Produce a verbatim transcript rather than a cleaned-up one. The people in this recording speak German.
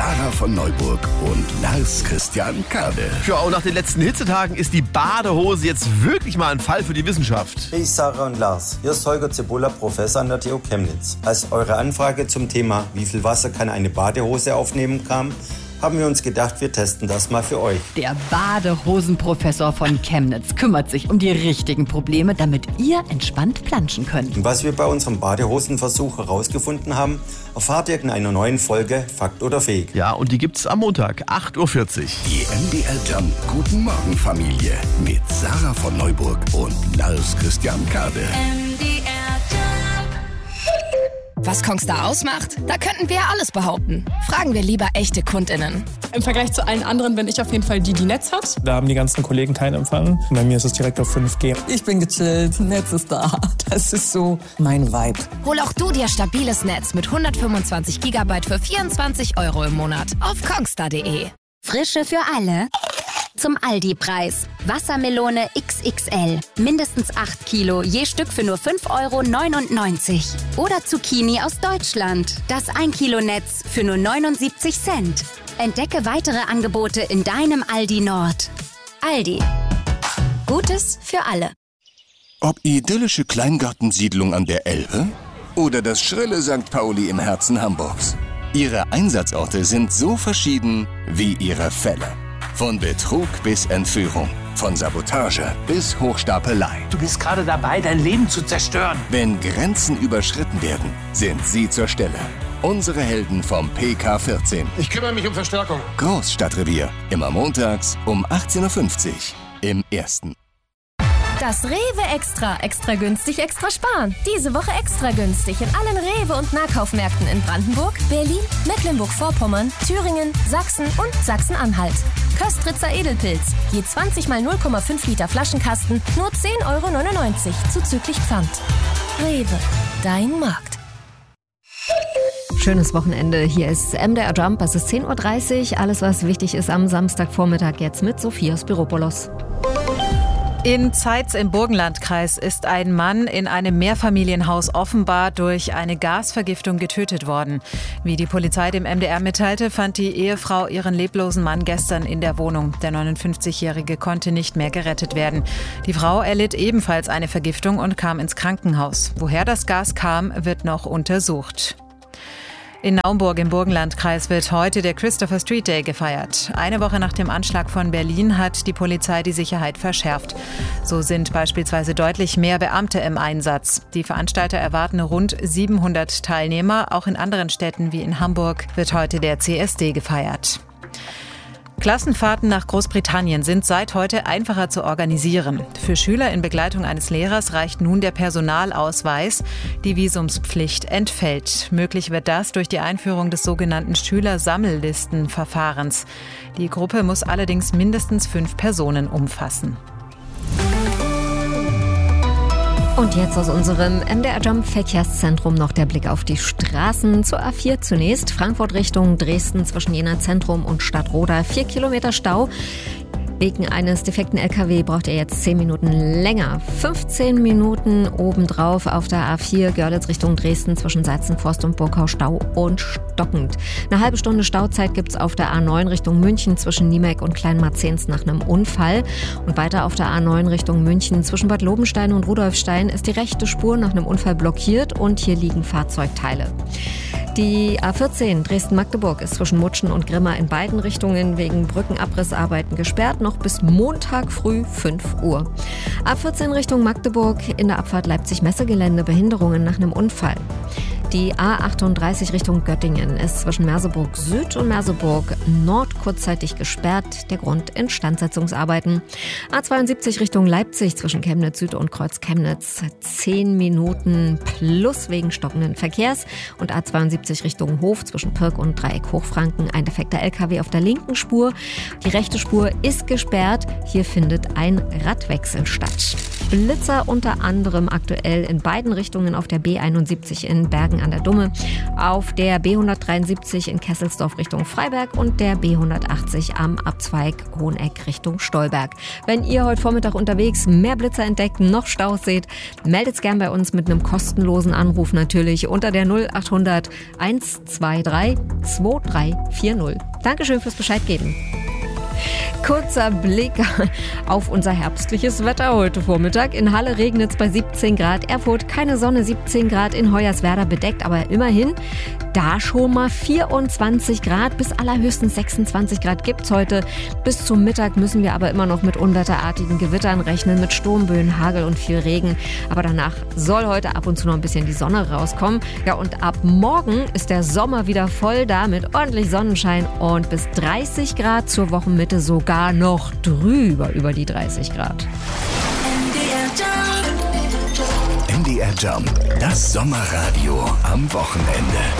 Sarah von Neuburg und Lars Christian Kade. Ja, und nach den letzten Hitzetagen ist die Badehose jetzt wirklich mal ein Fall für die Wissenschaft. Hey Sarah und Lars, hier ist Holger Zibulla, Professor an der T U Chemnitz. Als eure Anfrage zum Thema, wie viel Wasser kann eine Badehose aufnehmen, kam, haben wir uns gedacht, wir testen das mal für euch. Der Badehosenprofessor von Chemnitz kümmert sich um die richtigen Probleme, damit ihr entspannt planschen könnt. Und was wir bei unserem Badehosenversuch herausgefunden haben, erfahrt ihr in einer neuen Folge Fakt oder Fake. Ja, und die gibt's am Montag, acht Uhr vierzig. Die M D R Jump Guten Morgen Familie mit Sarah von Neuburg und Lars Christian Kade. M D R Jump. Was Kongstar ausmacht? Da könnten wir ja alles behaupten. Fragen wir lieber echte KundInnen. Im Vergleich zu allen anderen bin ich auf jeden Fall die, die Netz hat. Da haben die ganzen Kollegen keinen Empfang. Bei mir ist es direkt auf fünf G. Ich bin gechillt, Netz ist da. Das ist so mein Vibe. Hol auch du dir stabiles Netz mit hundertfünfundzwanzig Gigabyte für vierundzwanzig Euro im Monat auf kongstar punkt de. Frische für alle. Zum Aldi-Preis. Wassermelone X X L. Mindestens acht Kilo, je Stück für nur fünf Euro neunundneunzig. Oder Zucchini aus Deutschland. Das ein Kilo Netz für nur neunundsiebzig Cent. Entdecke weitere Angebote in deinem Aldi Nord. Aldi. Gutes für alle. Ob idyllische Kleingartensiedlung an der Elbe oder das schrille Sankt Pauli im Herzen Hamburgs. Ihre Einsatzorte sind so verschieden wie ihre Fälle. Von Betrug bis Entführung, von Sabotage bis Hochstapelei. Du bist gerade dabei, dein Leben zu zerstören. Wenn Grenzen überschritten werden, sind sie zur Stelle. Unsere Helden vom P K vierzehn. Ich kümmere mich um Verstärkung. Großstadtrevier. Immer montags um achtzehn Uhr fünfzig im Ersten. Das Rewe Extra. Extra günstig, extra sparen. Diese Woche extra günstig in allen Rewe- und Nahkaufmärkten in Brandenburg, Berlin, Mecklenburg-Vorpommern, Thüringen, Sachsen und Sachsen-Anhalt. Köstritzer Edelpilz. Je zwanzig mal null Komma fünf Liter Flaschenkasten, nur zehn Euro neunundneunzig zuzüglich Pfand. Rewe. Dein Markt. Schönes Wochenende. Hier ist M D R Jump. Es ist zehn Uhr dreißig. Alles, was wichtig ist am Samstagvormittag jetzt mit Sophia Spiropoulos. In Zeitz im Burgenlandkreis ist ein Mann in einem Mehrfamilienhaus offenbar durch eine Gasvergiftung getötet worden. Wie die Polizei dem M D R mitteilte, fand die Ehefrau ihren leblosen Mann gestern in der Wohnung. Der neunundfünfzigjährige konnte nicht mehr gerettet werden. Die Frau erlitt ebenfalls eine Vergiftung und kam ins Krankenhaus. Woher das Gas kam, wird noch untersucht. In Naumburg im Burgenlandkreis wird heute der Christopher Street Day gefeiert. Eine Woche nach dem Anschlag von Berlin hat die Polizei die Sicherheit verschärft. So sind beispielsweise deutlich mehr Beamte im Einsatz. Die Veranstalter erwarten rund siebenhundert Teilnehmer. Auch in anderen Städten wie in Hamburg wird heute der C S D gefeiert. Klassenfahrten nach Großbritannien sind seit heute einfacher zu organisieren. Für Schüler in Begleitung eines Lehrers reicht nun der Personalausweis. Die Visumspflicht entfällt. Möglich wird das durch die Einführung des sogenannten Schülersammellistenverfahrens. Die Gruppe muss allerdings mindestens fünf Personen umfassen. Und jetzt aus unserem M D R Jump Verkehrszentrum noch der Blick auf die Straßen. Zur A vier zunächst. Frankfurt Richtung Dresden zwischen Jena Zentrum und Stadtroda. Vier Kilometer Stau. Wegen eines defekten L K W braucht ihr jetzt zehn Minuten länger. fünfzehn Minuten obendrauf auf der A vier Görlitz Richtung Dresden zwischen Seizenforst und Burkau Stau und stockend. Eine halbe Stunde Stauzeit gibt's auf der A neun Richtung München zwischen Niemek und Kleinmarzens nach einem Unfall. Und weiter auf der A neun Richtung München zwischen Bad Lobenstein und Rudolfstein ist die rechte Spur nach einem Unfall blockiert und hier liegen Fahrzeugteile. Die A vierzehn Dresden-Magdeburg ist zwischen Mutschen und Grimma in beiden Richtungen wegen Brückenabrissarbeiten gesperrt, noch bis Montag früh fünf Uhr. A vierzehn Richtung Magdeburg in der Abfahrt Leipzig-Messegelände Behinderungen nach einem Unfall. Die A achtunddreißig Richtung Göttingen ist zwischen Merseburg Süd und Merseburg Nord kurzzeitig gesperrt. Der Grund Instandsetzungsarbeiten. A zweiundsiebzig Richtung Leipzig zwischen Chemnitz Süd und Kreuz Chemnitz. Zehn Minuten plus wegen stockenden Verkehrs. Und A zweiundsiebzig Richtung Hof zwischen Pirk und Dreieck Hochfranken. Ein defekter L K W auf der linken Spur. Die rechte Spur ist gesperrt. Hier findet ein Radwechsel statt. Blitzer unter anderem aktuell in beiden Richtungen auf der B einundsiebzig in Bergen an der Dumme, auf der B hundertdreiundsiebzig in Kesselsdorf Richtung Freiberg und der B hundertachtzig am Abzweig Hoheneck Richtung Stolberg. Wenn ihr heute Vormittag unterwegs mehr Blitzer entdeckt, noch Staus seht, meldet gern bei uns mit einem kostenlosen Anruf natürlich unter der null achthundert hundertzweiundzwanzig zweiunddreißig vierzig. Dankeschön fürs Bescheid geben. Kurzer Blick auf unser herbstliches Wetter heute Vormittag. In Halle regnet es bei siebzehn Grad, Erfurt keine Sonne, siebzehn Grad, in Hoyerswerda bedeckt, aber immerhin da schon mal vierundzwanzig Grad, bis allerhöchstens sechsundzwanzig Grad gibt's heute. Bis zum Mittag müssen wir aber immer noch mit unwetterartigen Gewittern rechnen, mit Sturmböen, Hagel und viel Regen. Aber danach soll heute ab und zu noch ein bisschen die Sonne rauskommen. Ja, und ab morgen ist der Sommer wieder voll da mit ordentlich Sonnenschein und bis dreißig Grad, zur Wochenmitte sogar noch drüber über die dreißig Grad. M D R Jump, das Sommerradio am Wochenende.